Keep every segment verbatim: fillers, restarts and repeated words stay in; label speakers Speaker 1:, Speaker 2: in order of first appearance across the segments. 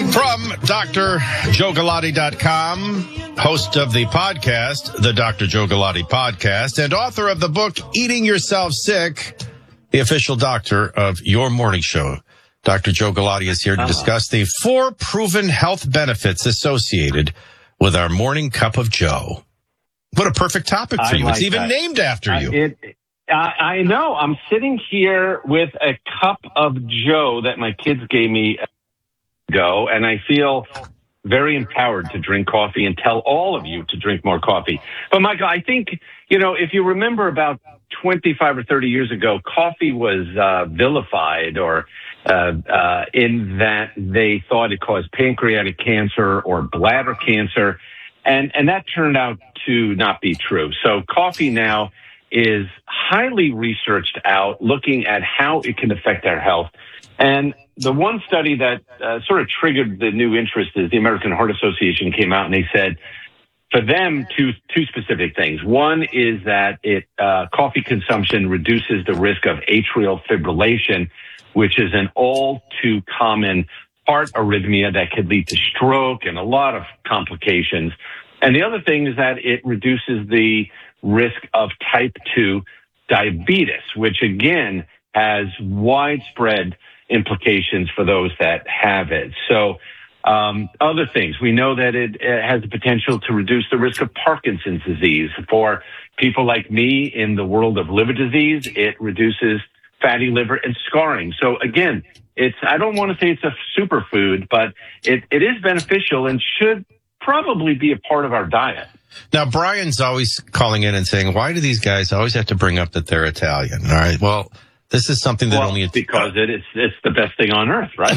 Speaker 1: From Dr Joe Galati dot com, host of the podcast, the Doctor Joe Galati Podcast, and author of the book, Eating Yourself Sick, the official doctor of your morning show. Doctor Joe Galati is here to discuss the four proven health benefits associated with our morning cup of Joe. What a perfect topic for you.
Speaker 2: Like
Speaker 1: it's even
Speaker 2: that.
Speaker 1: named after you.
Speaker 2: Uh, it, I, I know. I'm sitting here with a cup of Joe that my kids gave me ago, and I feel very empowered to drink coffee and tell all of you to drink more coffee. But, Michael, I think, you know, if you remember about twenty-five or thirty years ago, coffee was uh, vilified or uh, uh, in that they thought it caused pancreatic cancer or bladder cancer. And, and that turned out to not be true. So coffee now is highly researched out, looking at how it can affect our health. And the one study that uh, sort of triggered the new interest is the American Heart Association came out and they said, for them, two two specific things. One is that it uh, coffee consumption reduces the risk of atrial fibrillation, which is an all too common heart arrhythmia that could lead to stroke and a lot of complications. And the other thing is that it reduces the risk of type two diabetes, which again has widespread implications for those that have it. So um, other things, we know that it, it has the potential to reduce the risk of Parkinson's disease. For people like me in the world of liver disease, it reduces fatty liver and scarring. So again, it's, I don't want to say it's a superfood, but it, it is beneficial and should probably be a part of our diet.
Speaker 1: Now, Brian's always calling in and saying, why do these guys always have to bring up that they're Italian? All right, well, this is something that
Speaker 2: well,
Speaker 1: only...
Speaker 2: Because it, it's, it's the best thing on earth, right?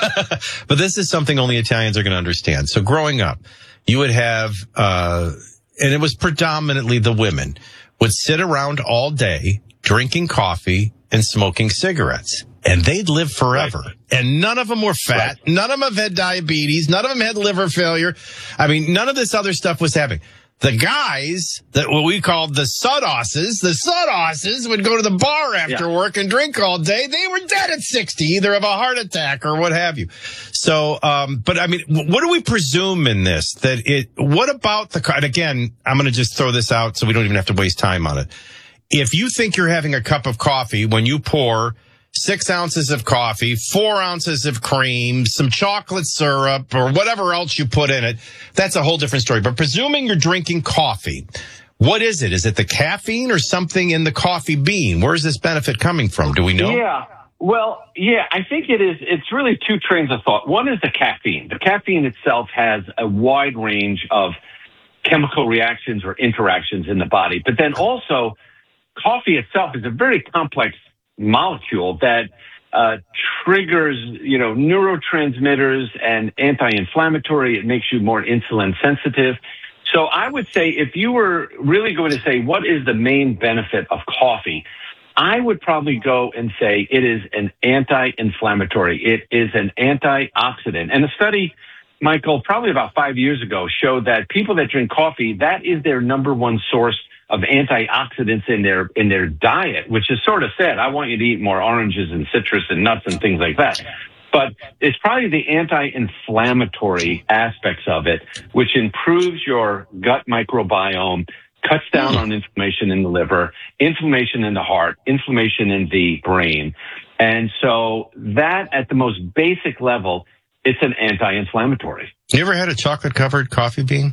Speaker 1: But this is something only Italians are going to understand. So growing up, you would have, uh, and it was predominantly the women, would sit around all day drinking coffee and smoking cigarettes. And they'd live forever. Right. And none of them were fat. Right. None of them had diabetes. None of them had liver failure. I mean, none of this other stuff was happening. The guys that what we called the sudosses, the sudosses would go to the bar after yeah. work and drink all day. They were dead at sixty, either of a heart attack or what have you. So, um, but I mean, what do we presume in this? That it, what about the, and again, I'm going to just throw this out so we don't even have to waste time on it. If you think you're having a cup of coffee when you pour six ounces of coffee, four ounces of cream, some chocolate syrup, or whatever else you put in it, that's a whole different story. But presuming you're drinking coffee, what is it? Is it the caffeine or something in the coffee bean? Where's this benefit coming from? Do we know?
Speaker 2: Yeah. Well, yeah, I think it is. It's really two trains of thought. One is the caffeine. The caffeine itself has a wide range of chemical reactions or interactions in the body. But then also, coffee itself is a very complex molecule that uh, triggers, you know, neurotransmitters and anti-inflammatory. It makes you more insulin sensitive. So I would say if you were really going to say what is the main benefit of coffee, I would probably go and say it is an anti-inflammatory. It is an antioxidant. And a study, Michael, probably about five years ago showed that people that drink coffee, that is their number one source of antioxidants in their in their diet, which is sort of sad. I want you to eat more oranges and citrus and nuts and things like that. But it's probably the anti-inflammatory aspects of it, which improves your gut microbiome, cuts down mm. on inflammation in the liver, inflammation in the heart, inflammation in the brain. And so that, at the most basic level, it's an anti-inflammatory.
Speaker 1: You ever had a chocolate-covered coffee bean?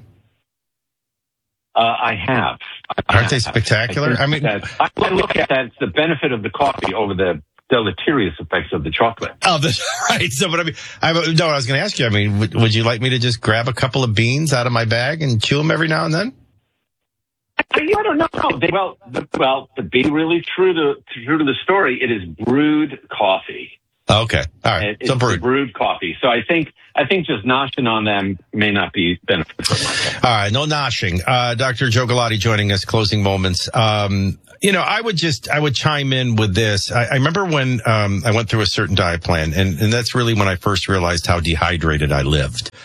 Speaker 2: Uh, I have. I
Speaker 1: Aren't
Speaker 2: have.
Speaker 1: they spectacular? I, I mean,
Speaker 2: that, I look at that as the benefit of the coffee over the deleterious effects of the chocolate.
Speaker 1: Oh, that's right. So, but I mean, I, no, I was going to ask you, I mean, would, would you like me to just grab a couple of beans out of my bag and chew them every now and then?
Speaker 2: I, I don't know. They, well, the, well, to be really true to, true to the story, it is brewed coffee.
Speaker 1: Okay. All right.
Speaker 2: It's
Speaker 1: so brewed.
Speaker 2: brewed coffee. So I think I think just noshing on them may not be beneficial.
Speaker 1: All right. No noshing. Uh, Doctor Joe Galati joining us, closing moments. Um, you know, I would just, I would chime in with this. I, I remember when um, I went through a certain diet plan, and, and that's really when I first realized how dehydrated I lived.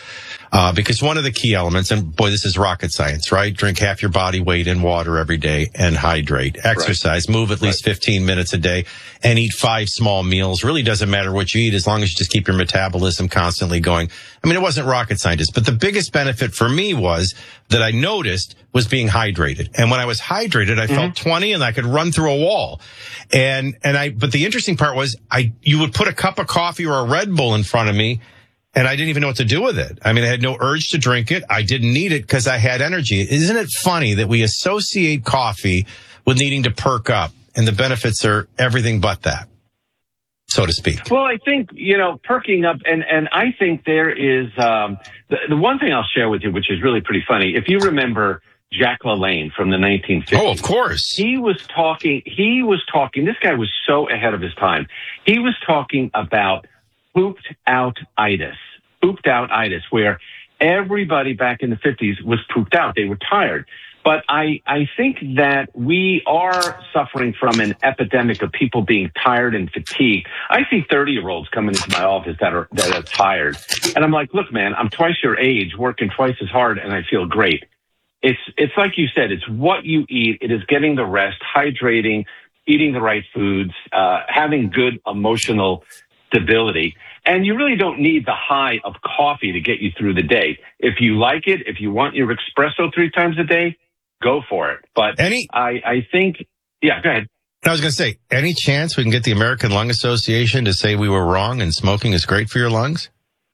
Speaker 1: Uh, because one of the key elements, and boy, this is rocket science, right? Drink half your body weight in water every day and hydrate. Exercise, right. Move at least right. fifteen minutes a day and eat five small meals. Really doesn't matter what you eat as long as you just keep your metabolism constantly going. I mean, it wasn't rocket scientist, but the biggest benefit for me was that I noticed was being hydrated. And when I was hydrated, I mm-hmm. felt twenty and I could run through a wall. And, and I, but the interesting part was I, you would put a cup of coffee or a Red Bull in front of me and I didn't even know what to do with it. I mean, I had no urge to drink it. I didn't need it because I had energy. Isn't it funny that we associate coffee with needing to perk up and the benefits are everything but that, so to speak?
Speaker 2: Well, I think, you know, perking up, and, and I think there is, um, the, the one thing I'll share with you, which is really pretty funny. If you remember Jack LaLanne from the nineteen fifties.
Speaker 1: Oh, of course.
Speaker 2: He was talking, he was talking, this guy was so ahead of his time. He was talking about pooped out itis, pooped out itis, where everybody back in the fifties was pooped out. They were tired. But I, I think that we are suffering from an epidemic of people being tired and fatigued. I see thirty-year-olds coming into my office that are, that are tired. And I'm like, look, man, I'm twice your age, working twice as hard, and I feel great. It's, it's like you said, it's what you eat. It is getting the rest, hydrating, eating the right foods, uh, having good emotional stability. And you really don't need the high of coffee to get you through the day. If you like it, if you want your espresso three times a day, go for it. But
Speaker 1: any,
Speaker 2: I, I think, yeah, go ahead.
Speaker 1: I was going to say, any chance we can get the American Lung Association to say we were wrong and smoking is great for your lungs?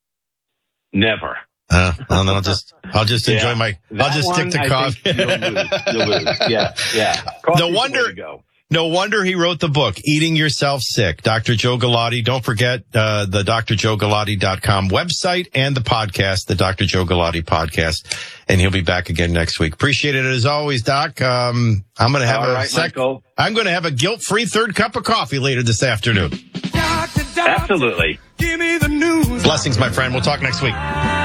Speaker 2: Never.
Speaker 1: Uh, well, then I'll just, I'll just enjoy
Speaker 2: yeah,
Speaker 1: my, I'll just stick to coffee.
Speaker 2: You'll lose. You'll lose. Yeah, yeah. Coffee's
Speaker 1: no wonder, no wonder he wrote the book, Eating Yourself Sick. Doctor Joe Galati. Don't forget, uh, the D R joe galati dot com website and the podcast, the Doctor Joe Galati podcast. And he'll be back again next week. Appreciate it as always, Doc. Um, I'm going to have
Speaker 2: All
Speaker 1: a
Speaker 2: right,
Speaker 1: sec-
Speaker 2: Michael.
Speaker 1: I'm going to have a guilt-free third cup of coffee later this afternoon.
Speaker 3: Doctor, doctor,
Speaker 2: absolutely.
Speaker 3: Give me the news.
Speaker 1: Blessings, my friend. We'll talk next week.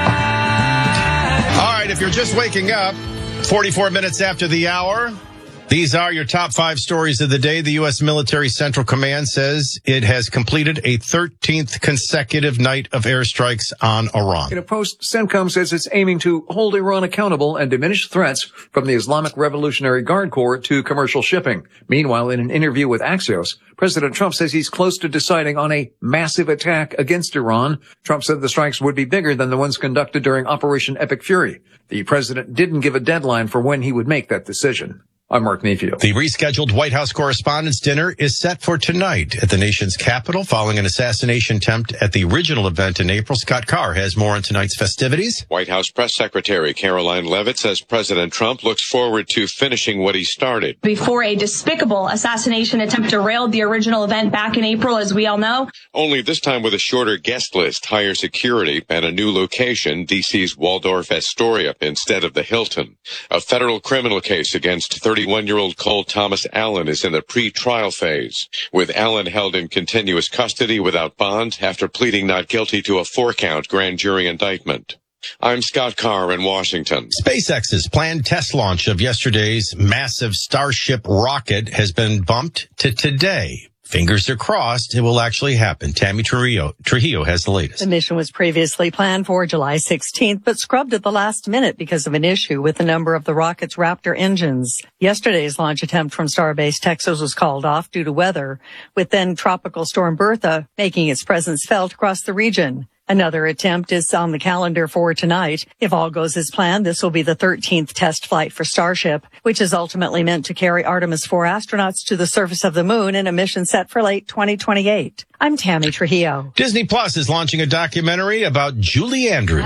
Speaker 1: All right, if you're just waking up, forty-four minutes after the hour, these are your top five stories of the day. The U S Military Central Command says it has completed a thirteenth consecutive night of airstrikes on Iran.
Speaker 4: In a post, CENTCOM says it's aiming to hold Iran accountable and diminish threats from the Islamic Revolutionary Guard Corps to commercial shipping. Meanwhile, in an interview with Axios, President Trump says he's close to deciding on a massive attack against Iran. Trump said the strikes would be bigger than the ones conducted during Operation Epic Fury. The president didn't give a deadline for when he would make that decision. I'm Mark Mayfield.
Speaker 1: The rescheduled White House Correspondents' Dinner is set for tonight at the nation's capital following an assassination attempt at the original event in April. Scott Carr has more on tonight's festivities.
Speaker 5: White House Press Secretary Caroline Leavitt says President Trump looks forward to finishing what he started.
Speaker 6: Before a despicable assassination attempt derailed the original event back in April, as we all know.
Speaker 5: Only this time with a shorter guest list, higher security, and a new location, D C's Waldorf Astoria, instead of the Hilton. A federal criminal case against thirty-one-year-old Cole Thomas Allen is in the pre-trial phase, with Allen held in continuous custody without bond after pleading not guilty to a four-count grand jury indictment. I'm Scott Carr in Washington.
Speaker 1: SpaceX's planned test launch of yesterday's massive Starship rocket has been bumped to today. Fingers are crossed it will actually happen. Tammy Trujillo, Trujillo has the latest.
Speaker 7: The mission was previously planned for July sixteenth, but scrubbed at the last minute because of an issue with a number of the rocket's Raptor engines. Yesterday's launch attempt from Starbase Texas was called off due to weather, with then Tropical Storm Bertha making its presence felt across the region. Another attempt is on the calendar for tonight. If all goes as planned, this will be the thirteenth test flight for Starship, which is ultimately meant to carry Artemis four astronauts to the surface of the moon in a mission set for late twenty twenty-eight. I'm Tammy Trujillo.
Speaker 1: Disney Plus is launching a documentary about Julie Andrews.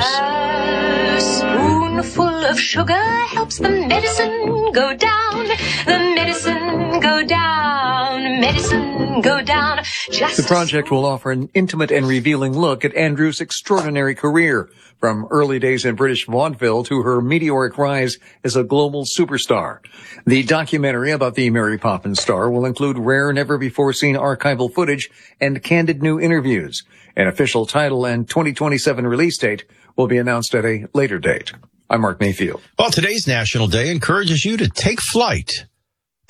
Speaker 8: A spoonful of sugar helps the medicine go down. The medicine go down. Medicine go down. Just
Speaker 4: the project will offer an intimate and revealing look at Andrews' extraordinary career, from early days in British vaudeville to her meteoric rise as a global superstar. The documentary about the Mary Poppins star will include rare, never-before-seen archival footage and candid new interviews. An official title and twenty twenty-seven release date will be announced at a later date. I'm Mark Mayfield.
Speaker 1: Well, today's National Day encourages you to take flight.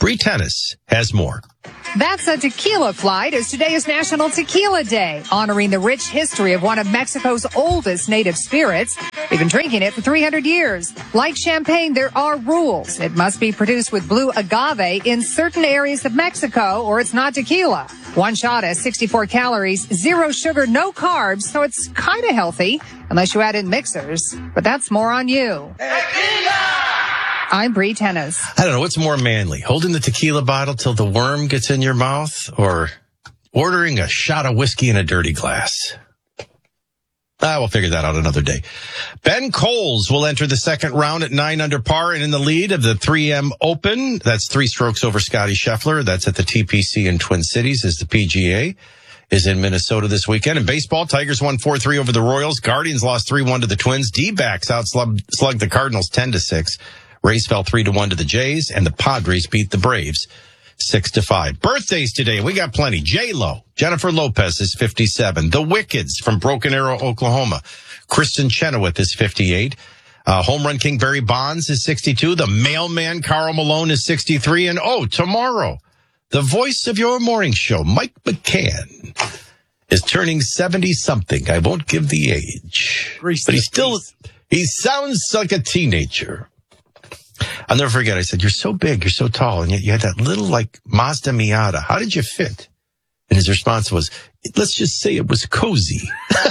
Speaker 1: Bree Tennis has more.
Speaker 9: That's a tequila flight, as today is National Tequila Day, honoring the rich history of one of Mexico's oldest native spirits. They've been drinking it for three hundred years. Like champagne, there are rules. It must be produced with blue agave in certain areas of Mexico, or it's not tequila. One shot has sixty-four calories, zero sugar, no carbs, so it's kind of healthy, unless you add in mixers. But that's more on you. Tequila! I'm Bree Tennis.
Speaker 1: I don't know, what's more manly, holding the tequila bottle till the worm gets in your mouth, or ordering a shot of whiskey in a dirty glass? Ah, we'll figure that out another day. Ben Coles will enter the second round at nine under par and in the lead of the three M Open. That's three strokes over Scotty Scheffler. That's at the T P C in Twin Cities, as the P G A is in Minnesota this weekend. In baseball, Tigers won four three over the Royals. Guardians lost three one to the Twins. D-backs outslugged the Cardinals ten to six. Rays fell three to one to the Jays, and the Padres beat the Braves six to five. Birthdays today, we got plenty. J-Lo, Jennifer Lopez is fifty-seven. The Wickeds from Broken Arrow, Oklahoma. Kristen Chenoweth is fifty-eight. Uh, Home Run King Barry Bonds is sixty-two. The Mailman Karl Malone is sixty-three. And oh, tomorrow, the voice of your morning show, Mike McCann, is turning seventy-something. I won't give the age. But he still, he sounds like a teenager. I'll never forget, I said, you're so big, you're so tall, and yet you had that little, like, Mazda Miata. How did you fit? And his response was, let's just say it was cozy.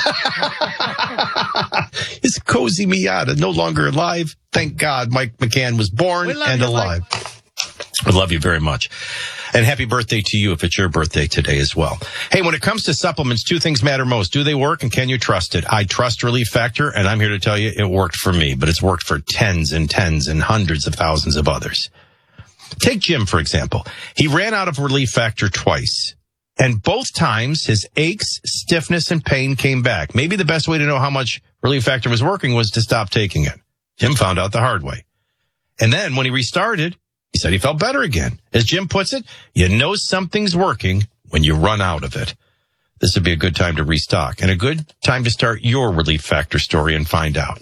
Speaker 1: His cozy Miata, no longer alive. Thank God Mike McCann was born and you, alive. I love you very much. And happy birthday to you if it's your birthday today as well. Hey, when it comes to supplements, two things matter most. Do they work, and can you trust it? I trust Relief Factor, and I'm here to tell you it worked for me, but it's worked for tens and tens and hundreds of thousands of others. Take Jim, for example. He ran out of Relief Factor twice, and both times his aches, stiffness, and pain came back. Maybe the best way to know how much Relief Factor was working was to stop taking it. Jim found out the hard way. And then when he restarted, he said he felt better again. As Jim puts it, you know something's working when you run out of it. This would be a good time to restock and a good time to start your Relief Factor story and find out.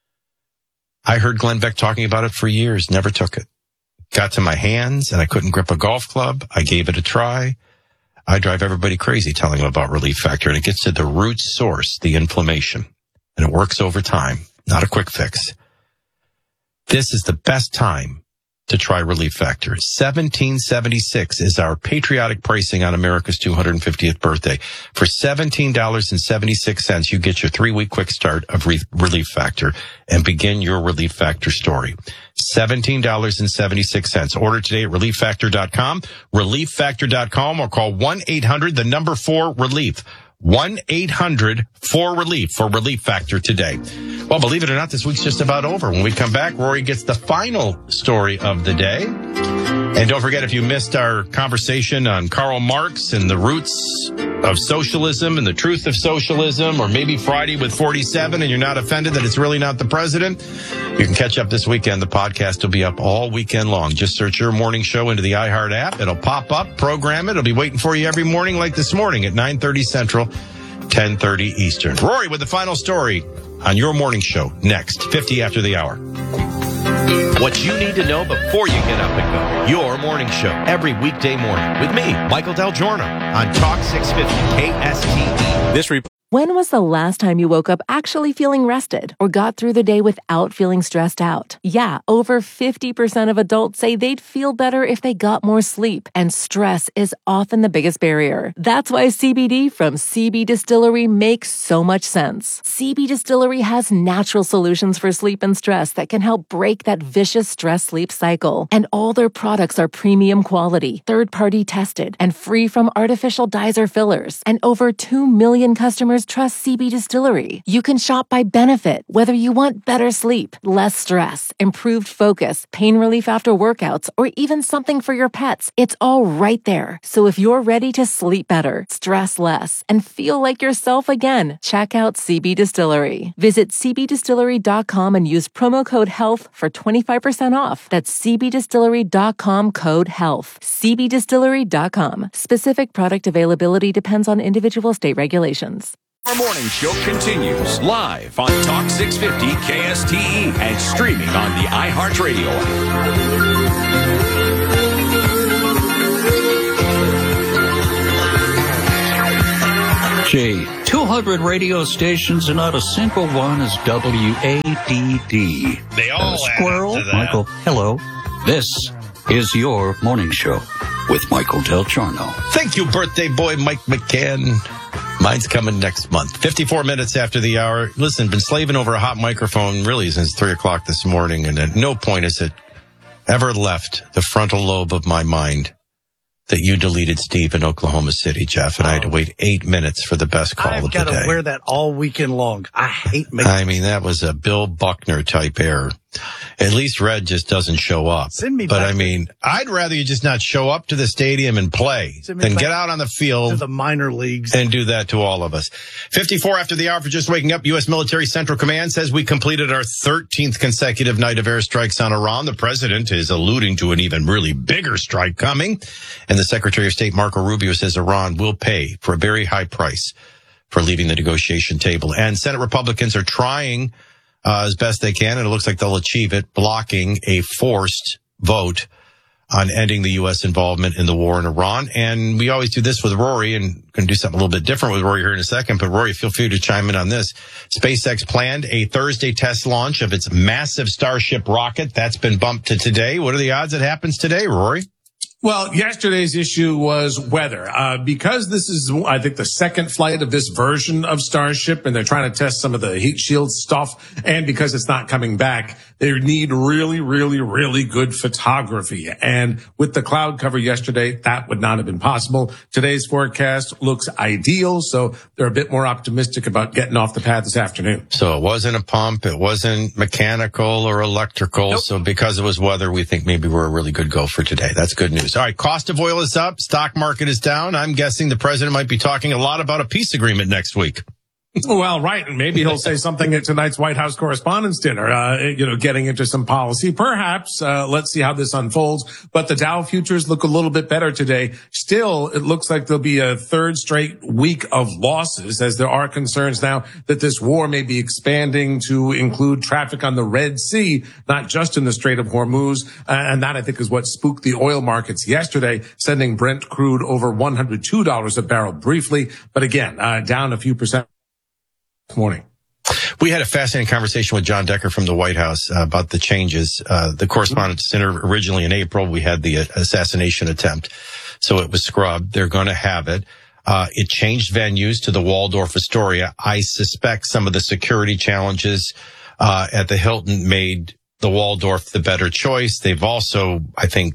Speaker 1: I heard Glenn Beck talking about it for years, never took it. Got to my hands and I couldn't grip a golf club. I gave it a try. I drive everybody crazy telling them about Relief Factor, and it gets to the root source, the inflammation. And it works over time, not a quick fix. This is the best time to try Relief Factor. seventeen seventy-six is our patriotic pricing on America's two hundred fiftieth birthday. For seventeen dollars and seventy-six cents, you get your three-week quick start of Re- Relief Factor and begin your Relief Factor story. seventeen dollars and seventy-six cents. Order today at relief factor dot com, relief factor dot com, or call one eight hundred, the number four, relief. one eight hundred four relief for Relief Factor today. Well, believe it or not, this week's just about over. When we come back, Rory gets the final story of the day. And don't forget, if you missed our conversation on Karl Marx and the roots of socialism and the truth of socialism, or maybe Friday with forty-seven and you're not offended that it's really not the president, you can catch up this weekend. The podcast will be up all weekend long. Just search your morning show into the iHeart app. It'll pop up, program it. It'll be waiting for you every morning like this morning at nine thirty Central, ten thirty Eastern. Rory with the final story on your morning show next, fifty after the hour. What you need to know before you get up and go. Your morning show every weekday morning with me, Michael Del Giorno, on Talk six fifty K S T E. This report.
Speaker 10: When was the last time you woke up actually feeling rested or got through the day without feeling stressed out? Yeah, over fifty percent of adults say they'd feel better if they got more sleep, and stress is often the biggest barrier. That's why C B D from C B Distillery makes so much sense. C B Distillery has natural solutions for sleep and stress that can help break that vicious stress-sleep cycle. And all their products are premium quality, third-party tested, and free from artificial dyes or fillers. And over two million customers trust C B Distillery. You can shop by benefit, whether you want better sleep, less stress, improved focus, pain relief after workouts, or even something for your pets. It's all right there. So if you're ready to sleep better, stress less, and feel like yourself again, check out C B Distillery. Visit c b distillery dot com and use promo code HEALTH for twenty-five percent off. That's c b distillery dot com, code HEALTH. c b distillery dot com. Specific product availability depends on individual state regulations.
Speaker 11: Our morning show continues live on Talk six fifty K S T E and streaming on the iHeartRadio app.
Speaker 12: Gee, two hundred radio stations and not a single one is W A D D.
Speaker 1: They all
Speaker 12: uh, Squirrel,
Speaker 1: add to that.
Speaker 12: Michael, hello. This is your morning show with Michael Del Giorno.
Speaker 1: Thank you, birthday boy Mike McCann. Mine's coming next month. fifty-four minutes after the hour. Listen, been slaving over a hot microphone really since three o'clock this morning, and at no point has it ever left the frontal lobe of my mind that you deleted Steve in Oklahoma City, Jeff, and oh. I had to wait eight minutes for the best call
Speaker 13: I've
Speaker 1: of the day.
Speaker 13: I've got to wear that all weekend long. I hate making
Speaker 1: I mean, that was a Bill Buckner type error. At least Red just doesn't show up.
Speaker 13: Send me
Speaker 1: but
Speaker 13: back
Speaker 1: I mean, I'd rather you just not show up to the stadium and play than get out on the field
Speaker 13: to the minor leagues
Speaker 1: and do that to all of us. fifty-four after the hour for just waking up. U S Military Central Command says we completed our thirteenth consecutive night of airstrikes on Iran. The president is alluding to an even really bigger strike coming. And the Secretary of State, Marco Rubio, says Iran will pay for a very high price for leaving the negotiation table. And Senate Republicans are trying Uh, as best they can, and it looks like they'll achieve it, blocking a forced vote on ending the U S involvement in the war in Iran. And we always do this with Rory, and going to do something a little bit different with Rory here in a second. But Rory, feel free to chime in on this. SpaceX planned a Thursday test launch of its massive Starship rocket. That's been bumped to today. What are the odds it happens today, Rory?
Speaker 14: Well, yesterday's issue was weather. Uh, because this is, I think, the second flight of this version of Starship, and they're trying to test some of the heat shield stuff, and because it's not coming back, they need really, really, really good photography. And with the cloud cover yesterday, that would not have been possible. Today's forecast looks ideal, so they're a bit more optimistic about getting off the pad this afternoon.
Speaker 1: So it wasn't a pump, it wasn't mechanical or electrical. Nope. So because it was weather, we think maybe we're a really good go for today. That's good news. All right, cost of oil is up, stock market is down. I'm guessing the president might be talking a lot about a peace agreement next week.
Speaker 14: Well, right. And maybe he'll say something at tonight's White House Correspondents' Dinner, uh, you know, getting into some policy. Perhaps, uh, let's see how this unfolds. But the Dow futures look a little bit better today. Still, it looks like there'll be a third straight week of losses, as there are concerns now that this war may be expanding to include traffic on the Red Sea, not just in the Strait of Hormuz. Uh, and that, I think, is what spooked the oil markets yesterday, sending Brent crude over one hundred two dollars a barrel briefly. But again, uh, down a few percent. Morning.
Speaker 1: We had a fascinating conversation with John Decker from the White House uh, about the changes. Uh, the Correspondents' Center originally in April, we had the uh, assassination attempt. So it was scrubbed. They're going to have it. Uh, it changed venues to the Waldorf Astoria. I suspect some of the security challenges uh, at the Hilton made the Waldorf the better choice. They've also, I think,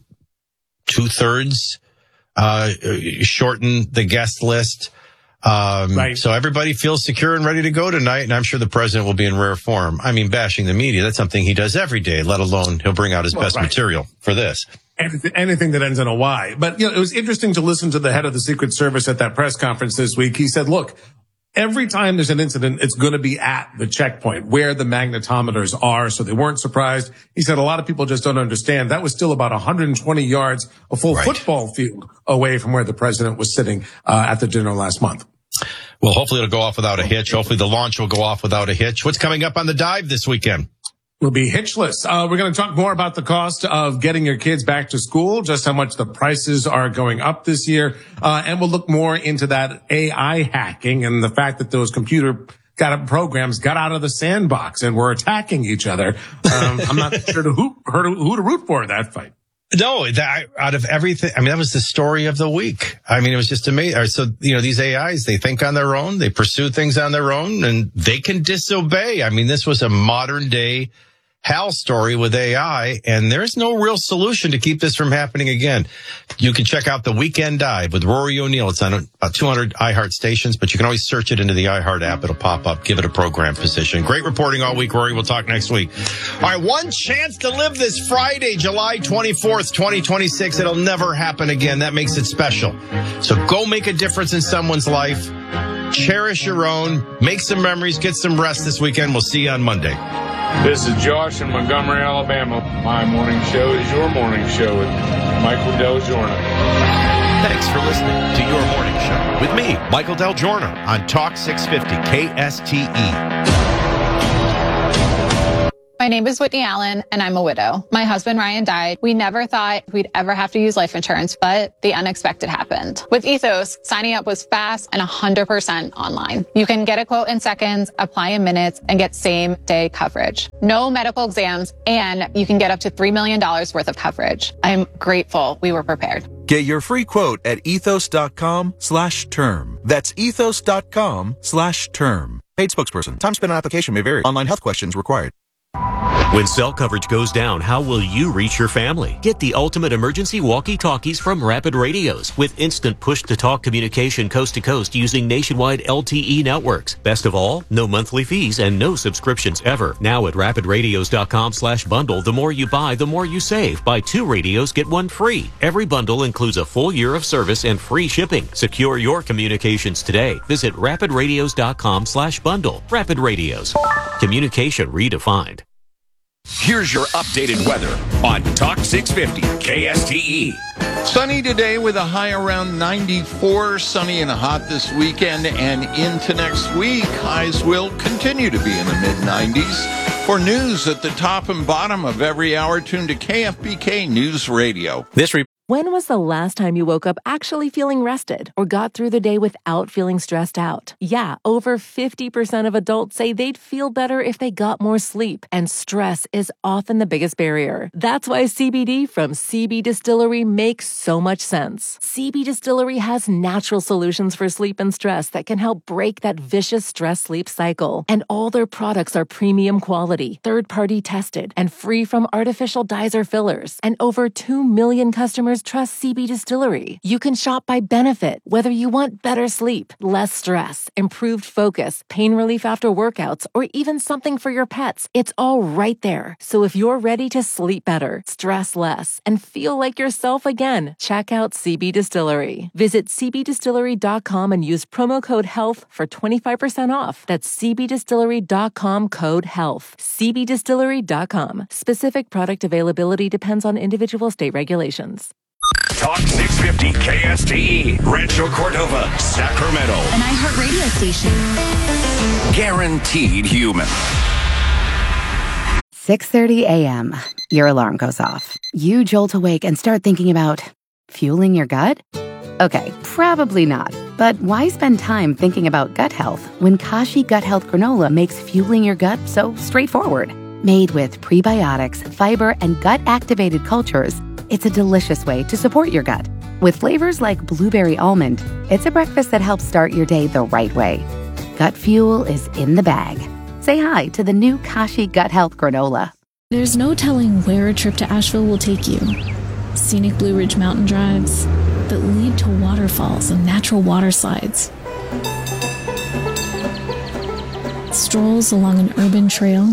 Speaker 1: two-thirds uh, shortened the guest list. Um, right. So everybody feels secure and ready to go tonight, and I'm sure the president will be in rare form. I mean, bashing the media, that's something he does every day, let alone he'll bring out his well, best right. material for this.
Speaker 14: Anything, anything that ends in a Y. But, you know, it was interesting to listen to the head of the Secret Service at that press conference this week. He said, look, every time there's an incident, it's going to be at the checkpoint where the magnetometers are. So they weren't surprised. He said a lot of people just don't understand. That was still about one hundred twenty yards, a full right. football field away from where the president was sitting uh, at the dinner last month.
Speaker 1: Well, hopefully it'll go off without a hitch. Hopefully the launch will go off without a hitch. What's coming up on the dive this weekend?
Speaker 14: We'll be hitchless. Uh, we're going to talk more about the cost of getting your kids back to school, just how much the prices are going up this year. Uh, and we'll look more into that A I hacking and the fact that those computer got programs got out of the sandbox and were attacking each other. Um, I'm not sure to who, who to root for in that fight.
Speaker 1: No, that, out of everything, I mean, that was the story of the week. I mean, it was just amazing. So, you know, these A Is, they think on their own, they pursue things on their own, and they can disobey. I mean, this was a modern day Hal story with A I, and there's no real solution to keep this from happening again. You can check out the Weekend Dive with Rory O'Neill. It's on about two hundred iHeart stations, but you can always search it into the iHeart app. It'll pop up. Give it a program position. Great reporting all week, Rory. We'll talk next week. All right, one chance to live this Friday, July twenty-fourth, twenty twenty-six. It'll never happen again. That makes it special. So go make a difference in someone's life. Cherish your own. Make some memories. Get some rest this weekend. We'll see you on Monday.
Speaker 15: This is Josh in Montgomery, Alabama. My morning show is your morning show with Michael Del Giorno.
Speaker 1: Thanks for listening to Your Morning Show with me, Michael Del Giorno, on Talk six fifty K S T E.
Speaker 16: My name is Whitney Allen, and I'm a widow. My husband, Ryan, died. We never thought we'd ever have to use life insurance, but the unexpected happened. With Ethos, signing up was fast and one hundred percent online. You can get a quote in seconds, apply in minutes, and get same-day coverage. No medical exams, and you can get up to three million dollars worth of coverage. I'm grateful we were prepared.
Speaker 17: Get your free quote at ethos.com slash term. That's ethos.com slash term. Paid spokesperson. Time spent on application may vary. Online health questions required.
Speaker 18: When cell coverage goes down, how will you reach your family? Get the ultimate emergency walkie-talkies from Rapid Radios with instant push-to-talk communication coast to coast using nationwide L T E networks. Best of all, no monthly fees and no subscriptions ever. Now at rapidradios.com slash bundle, the more you buy, the more you save. Buy two radios, get one free. Every bundle includes a full year of service and free shipping. Secure your communications today. Visit rapidradios.com slash bundle. Rapid Radios. Communication redefined.
Speaker 11: Here's your updated weather on Talk six fifty K S T E.
Speaker 19: Sunny today with a high around ninety-four. Sunny and hot this weekend and into next week. Highs will continue to be in the mid nineties. For news at the top and bottom of every hour, tune to K F B K News Radio.
Speaker 10: This re- When was the last time you woke up actually feeling rested or got through the day without feeling stressed out? Yeah, over fifty percent of adults say they'd feel better if they got more sleep, and stress is often the biggest barrier. That's why C B D from C B Distillery makes so much sense. C B Distillery has natural solutions for sleep and stress that can help break that vicious stress-sleep cycle. And all their products are premium quality, third-party tested, and free from artificial dyes or fillers. And over two million customers trust C B Distillery. You can shop by benefit, whether you want better sleep, less stress, improved focus, pain relief after workouts, or even something for your pets. It's all right there. So if you're ready to sleep better, stress less, and feel like yourself again, check out C B Distillery. Visit c b distillery dot com and use promo code HEALTH for twenty-five percent off. That's c b distillery dot com code HEALTH. c b distillery dot com. Specific product availability depends on individual state regulations.
Speaker 11: Talk six fifty K S T E, Rancho Cordova, Sacramento.
Speaker 20: An iHeart radio station.
Speaker 11: Guaranteed human.
Speaker 20: six thirty a.m. Your alarm goes off. You jolt awake and start thinking about fueling your gut? Okay, probably not. But why spend time thinking about gut health when Kashi Gut Health Granola makes fueling your gut so straightforward? Made with prebiotics, fiber, and gut-activated cultures, it's a delicious way to support your gut. With flavors like blueberry almond, it's a breakfast that helps start your day the right way. Gut fuel is in the bag. Say hi to the new Kashi Gut Health Granola.
Speaker 21: There's no telling where a trip to Asheville will take you. Scenic Blue Ridge mountain drives that lead to waterfalls and natural water slides. Strolls along an urban trail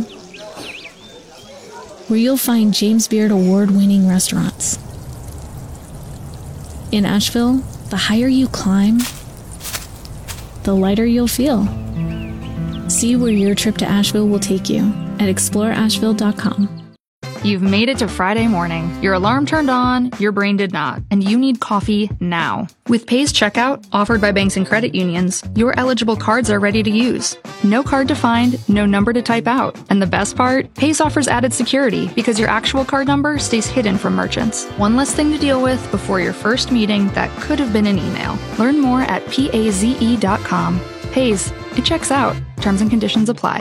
Speaker 21: where you'll find James Beard award-winning restaurants. In Asheville, the higher you climb, the lighter you'll feel. See where your trip to Asheville will take you at explore asheville dot com.
Speaker 22: You've made it to Friday morning. Your alarm turned on, your brain did not, and you need coffee now. With Paze Checkout, offered by banks and credit unions, your eligible cards are ready to use. No card to find, no number to type out. And the best part? Paze offers added security because your actual card number stays hidden from merchants. One less thing to deal with before your first meeting that could have been an email. Learn more at paze dot com. Paze, it checks out. Terms and conditions apply.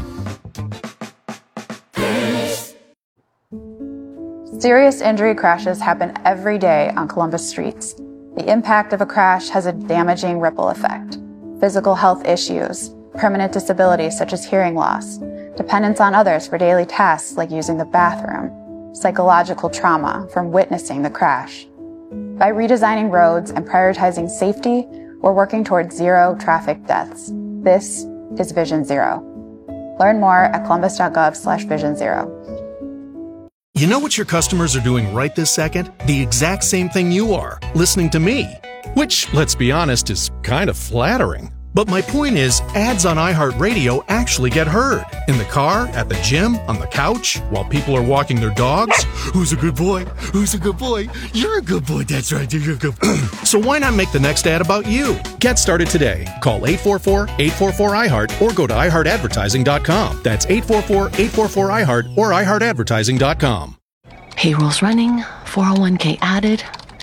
Speaker 23: Serious injury crashes happen every day on Columbus streets. The impact of a crash has a damaging ripple effect. Physical health issues, permanent disabilities such as hearing loss, dependence on others for daily tasks like using the bathroom, psychological trauma from witnessing the crash. By redesigning roads and prioritizing safety, we're working towards zero traffic deaths. This is Vision Zero. Learn more at columbus.gov slash vision zero.
Speaker 24: You know what your customers are doing right this second? The exact same thing you are, listening to me. Which, let's be honest, is kind of flattering. But my point is, ads on iHeartRadio actually get heard. In the car, at the gym, on the couch, while people are walking their dogs. Who's a good boy? Who's a good boy? You're a good boy. That's right. You're a good boy. So why not make the next ad about you? Get started today. Call eight four four, eight four four, I heart or go to i heart advertising dot com. That's eight four four, eight four four, I heart or i heart advertising dot com.
Speaker 10: Payroll's running, four oh one k added.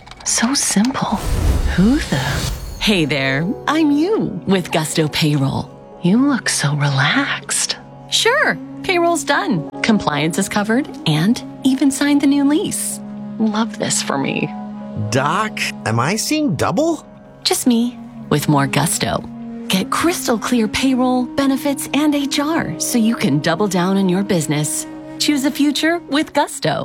Speaker 10: So simple. Who the... Hey there, I'm you with Gusto Payroll. You look so relaxed. Sure, payroll's done. Compliance is covered and even signed the new lease. Love this for me.
Speaker 2: Doc, am I seeing double?
Speaker 10: Just me with more Gusto. Get crystal clear payroll, benefits, and H R so you can double down on your business. Choose a future with Gusto.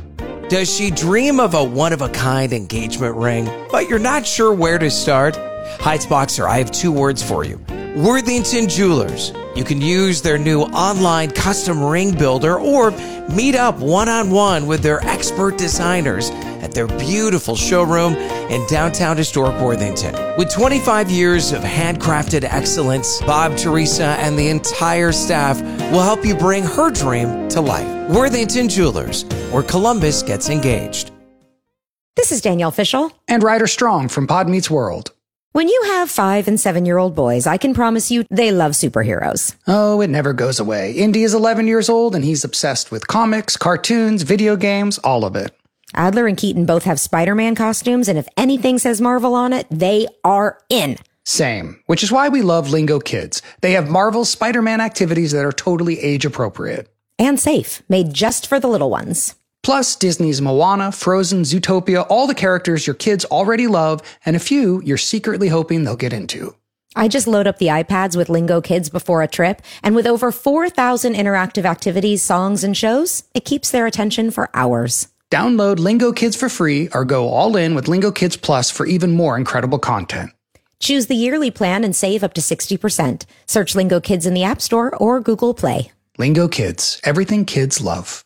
Speaker 3: Does she dream of a one-of-a-kind engagement ring, but you're not sure where to start? Heights Boxer, I have two words for you. Worthington Jewelers. You can use their new online custom ring builder or meet up one-on-one with their expert designers at their beautiful showroom in downtown historic Worthington. With twenty-five years of handcrafted excellence, Bob, Teresa, and the entire staff will help you bring her dream to life. Worthington Jewelers, where Columbus gets engaged.
Speaker 5: This is Danielle Fishel.
Speaker 6: And Ryder Strong from Pod Meets World.
Speaker 5: When you have five and seven-year-old boys, I can promise you they love superheroes.
Speaker 6: Oh, it never goes away. Indy is eleven years old, and he's obsessed with comics, cartoons, video games, all of it.
Speaker 5: Adler and Keaton both have Spider-Man costumes, and if anything says Marvel on it, they are in.
Speaker 6: Same, which is why we love Lingo Kids. They have Marvel's Spider-Man activities that are totally age-appropriate.
Speaker 5: And safe, made just for the little ones.
Speaker 6: Plus, Disney's Moana, Frozen, Zootopia, all the characters your kids already love, and a few you're secretly hoping they'll get into.
Speaker 5: I just load up the iPads with Lingo Kids before a trip, and with over four thousand interactive activities, songs, and shows, it keeps their attention for hours.
Speaker 6: Download Lingo Kids for free or go all in with Lingo Kids Plus for even more incredible content.
Speaker 5: Choose the yearly plan and save up to sixty percent. Search Lingo Kids in the App Store or Google Play.
Speaker 6: Lingo Kids, everything kids love.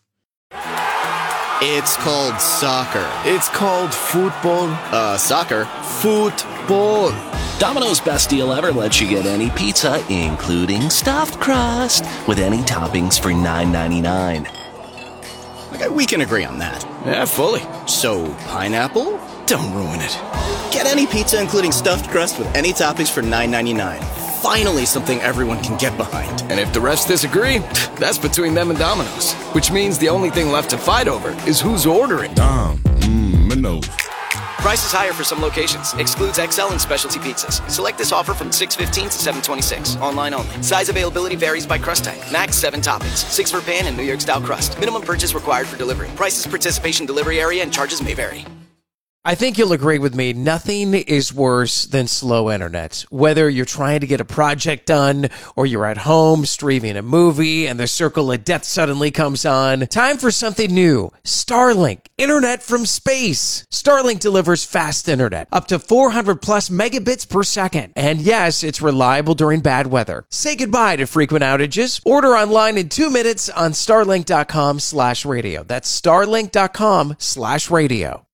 Speaker 25: It's called soccer. It's called football. Uh, soccer. Football.
Speaker 26: Domino's best deal ever lets you get any pizza, including stuffed crust, with any toppings for nine ninety-nine.
Speaker 25: Okay, we can agree on that. Yeah, fully. So, pineapple? Don't ruin it. Get any pizza, including stuffed crust, with any toppings for nine ninety-nine. Finally, something everyone can get behind.
Speaker 27: And if the rest disagree, that's between them and Domino's. Which means the only thing left to fight over is who's ordering.
Speaker 28: Dom, mmm, Mino.
Speaker 29: Price is higher for some locations. Excludes X L and specialty pizzas. Select this offer from six fifteen to seven twenty-six. Online only. Size availability varies by crust type. Max seven toppings. Six for pan and New York style crust. Minimum purchase required for delivery. Prices, participation, delivery area, and charges may vary.
Speaker 3: I think you'll agree with me, nothing is worse than slow internet. Whether you're trying to get a project done or you're at home streaming a movie and the circle of death suddenly comes on, time for something new. Starlink, internet from space. Starlink delivers fast internet, up to four hundred plus megabits per second. And yes, it's reliable during bad weather. Say goodbye to frequent outages. Order online in two minutes on starlink dot com slash radio. That's starlink dot com slash radio.